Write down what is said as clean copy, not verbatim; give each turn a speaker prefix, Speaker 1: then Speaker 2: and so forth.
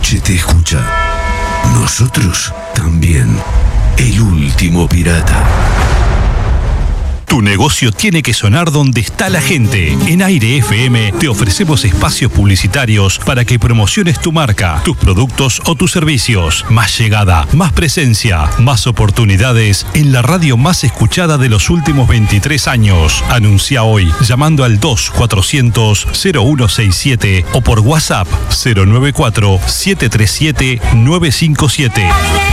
Speaker 1: noche te escucha. Nosotros también. El último pirata.
Speaker 2: Tu negocio tiene que sonar donde está la gente. En Aire FM te ofrecemos espacios publicitarios para que promociones tu marca, tus productos o tus servicios. Más llegada, más presencia, más oportunidades en la radio más escuchada de los últimos 23 años. Anuncia hoy llamando al 2400-0167 o por WhatsApp 094-737-957.